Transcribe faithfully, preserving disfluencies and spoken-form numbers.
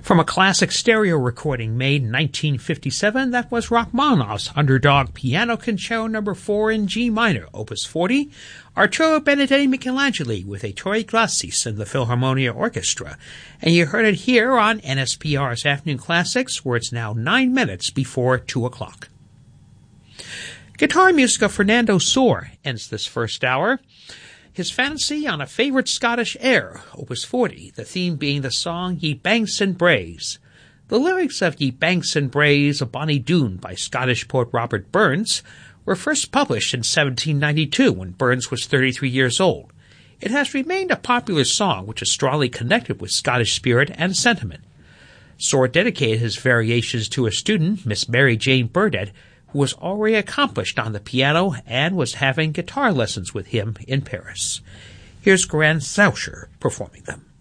From a classic stereo recording made in nineteen fifty-seven, that was Rachmaninoff's Underdog Piano Concerto Number four in G minor, Opus forty, Arturo Benedetti Michelangeli with Ettore Glasis and the Philharmonia Orchestra. And you heard it here on N S P R's Afternoon Classics, where it's now nine minutes before two o'clock. Guitar music of Fernando Sor ends this first hour. His fantasy on a favorite Scottish air, Opus forty, the theme being the song Ye Banks and Braes. The lyrics of Ye Banks and Braes, a Bonnie Doon by Scottish poet Robert Burns were first published in seventeen ninety-two when Burns was thirty-three years old. It has remained a popular song which is strongly connected with Scottish spirit and sentiment. Sor dedicated his variations to a student, Miss Mary Jane Burdett, who was already accomplished on the piano and was having guitar lessons with him in Paris. Here's Grant Sauscher performing them.